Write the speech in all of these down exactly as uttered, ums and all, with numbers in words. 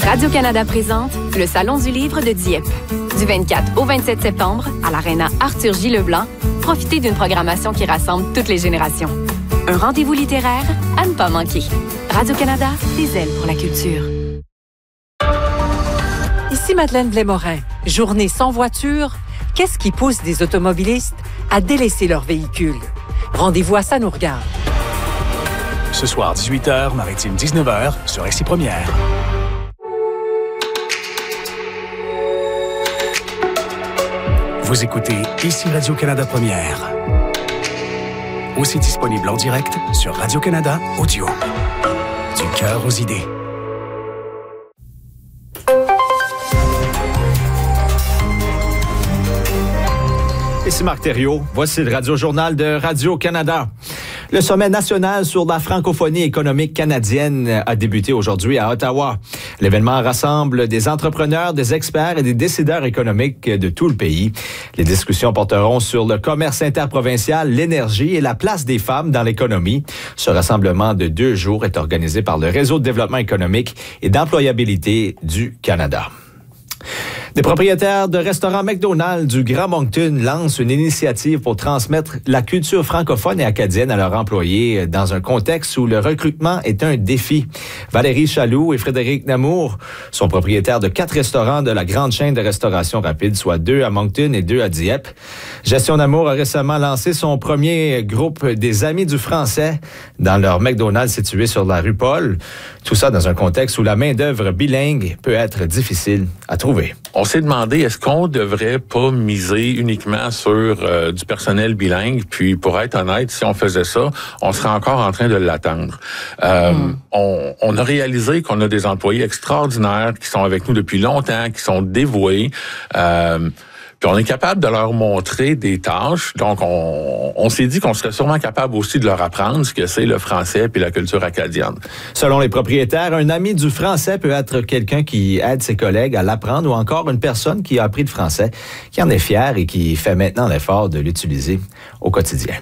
Radio-Canada présente le Salon du livre de Dieppe. Du vingt-quatre au vingt-sept septembre, à l'Aréna Arthur J. Leblanc, profitez d'une programmation qui rassemble toutes les générations. Un rendez-vous littéraire à ne pas manquer. Radio-Canada, des ailes pour la culture. Ici Madeleine Blais-Morin. Journée sans voiture, qu'est-ce qui pousse des automobilistes à délaisser leur véhicule? Rendez-vous à Ça nous regarde. Ce soir, dix-huit heures, Maritime dix-neuf heures, sur Ici Première. Vous écoutez Ici Radio-Canada Première. Aussi disponible en direct sur Radio-Canada Audio. Du cœur aux idées. Ici Marc Thériault, voici le Radio-Journal de Radio-Canada. Le sommet national sur la francophonie économique canadienne a débuté aujourd'hui à Ottawa. L'événement rassemble des entrepreneurs, des experts et des décideurs économiques de tout le pays. Les discussions porteront sur le commerce interprovincial, l'énergie et la place des femmes dans l'économie. Ce rassemblement de deux jours est organisé par le Réseau de développement économique et d'employabilité du Canada. Des propriétaires de restaurants McDonald's du Grand Moncton lancent une initiative pour transmettre la culture francophone et acadienne à leurs employés dans un contexte où le recrutement est un défi. Valérie Chaloux et Frédéric Namour sont propriétaires de quatre restaurants de la grande chaîne de restauration rapide, soit deux à Moncton et deux à Dieppe. Gestion Namour a récemment lancé son premier groupe des Amis du français dans leur McDonald's situé sur la rue Paul. Tout ça dans un contexte où la main-d'œuvre bilingue peut être difficile à trouver. On s'est demandé, est-ce qu'on devrait pas miser uniquement sur euh, du personnel bilingue? Puis, pour être honnête, si on faisait ça, on serait encore en train de l'attendre. Euh, mm. on, on a réalisé qu'on a des employés extraordinaires qui sont avec nous depuis longtemps, qui sont dévoués. Euh, Puis on est capable de leur montrer des tâches. Donc, on, on s'est dit qu'on serait sûrement capable aussi de leur apprendre ce que c'est le français puis la culture acadienne. Selon les propriétaires, un ami du français peut être quelqu'un qui aide ses collègues à l'apprendre ou encore une personne qui a appris le français, qui en est fière et qui fait maintenant l'effort de l'utiliser au quotidien.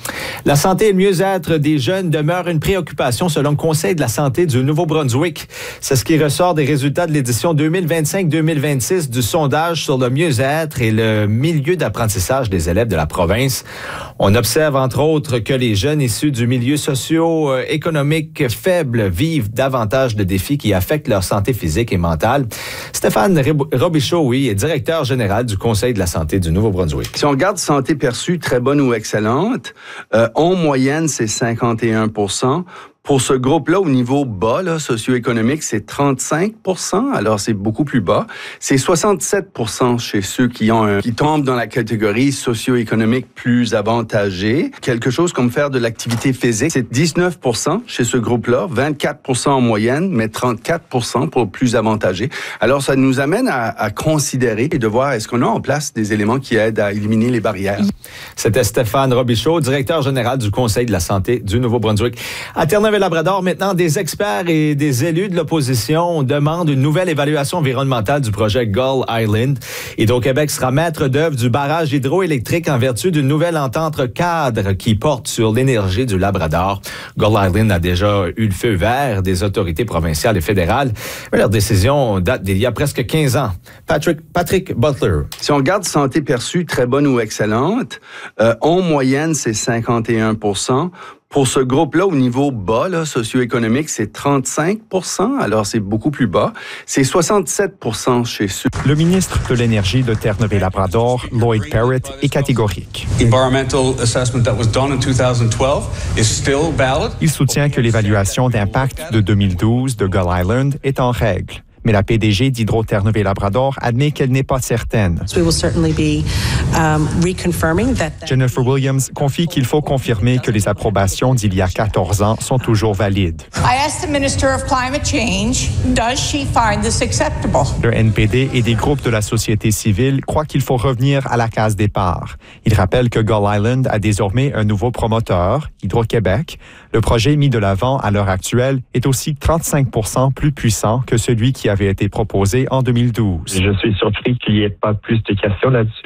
La santé et le mieux-être des jeunes demeurent une préoccupation selon le Conseil de la santé du Nouveau-Brunswick. C'est ce qui ressort des résultats de l'édition deux mille vingt-cinq deux mille vingt-six du sondage sur le mieux-être et le milieu d'apprentissage des élèves de la province. On observe entre autres que les jeunes issus du milieu socio-économique faible vivent davantage de défis qui affectent leur santé physique et mentale. Stéphane Robichaud, oui, est directeur général du Conseil de la santé du Nouveau-Brunswick. Si on regarde santé perçue, très bonne ou excellente, Euh, en moyenne, c'est cinquante et un pour cent. Pour ce groupe-là, au niveau bas, là, socio-économique, c'est trente-cinq pour cent. Alors, c'est beaucoup plus bas. C'est soixante-sept pour cent chez ceux qui ont un, qui tombent dans la catégorie socio-économique plus avantagée. Quelque chose comme faire de l'activité physique, c'est dix-neuf pour cent chez ce groupe-là, vingt-quatre pour cent en moyenne, mais trente-quatre pour cent pour plus avantagés. Alors, ça nous amène à, à considérer et de voir est-ce qu'on a en place des éléments qui aident à éliminer les barrières. C'était Stéphane Robichaud, directeur général du Conseil de la santé du Nouveau-Brunswick. À Terre-Neuve-et-Labrador, maintenant, des experts et des élus de l'opposition demandent une nouvelle évaluation environnementale du projet Gull Island. Hydro-Québec sera maître d'œuvre du barrage hydroélectrique en vertu d'une nouvelle entente cadre qui porte sur l'énergie du Labrador. Gull Island a déjà eu le feu vert des autorités provinciales et fédérales, mais leur décision date d'il y a presque quinze ans. Patrick, Patrick Butler. Si on regarde santé perçue, très bonne ou excellente, euh, en moyenne, c'est cinquante et un pour cent. Pour ce groupe-là, au niveau bas, là, socio-économique, c'est trente-cinq pour cent. Alors, c'est beaucoup plus bas. C'est soixante-sept pour cent chez ceux. Le ministre de l'Énergie de Terre-Neuve-et-Labrador, Lloyd Parrott, est catégorique. Il soutient que l'évaluation d'impact de deux mille douze de Gull Island est en règle. Mais la P D G d'Hydro-Terre-Neuve-et-Labrador admet qu'elle n'est pas certaine. Jennifer Williams confie qu'il faut confirmer que les approbations d'il y a quatorze ans sont toujours valides. Le N P D et des groupes de la société civile croient qu'il faut revenir à la case départ. Ils rappellent que Gull Island a désormais un nouveau promoteur, Hydro-Québec. Le projet mis de l'avant à l'heure actuelle est aussi trente-cinq pour cent plus puissant que celui qui avait été proposé en deux mille douze. Je suis surpris qu'il n'y ait pas plus de questions là-dessus.